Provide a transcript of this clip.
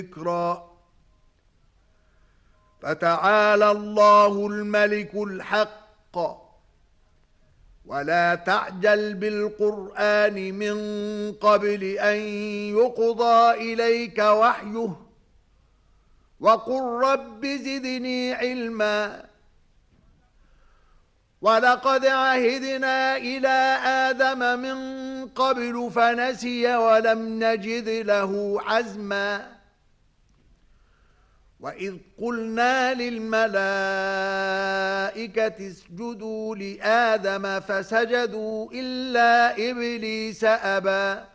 ذكرا. فتعالى الله الملك الحق ولا تعجل بالقرآن من قبل أن يقضى إليك وحيه وقل رب زدني علما. ولقد عهدنا إلى آدم من قبل فنسي ولم نجد له عزما. وإذ قلنا للملائكة اسجدوا لآدم فسجدوا إلا إبليس أبى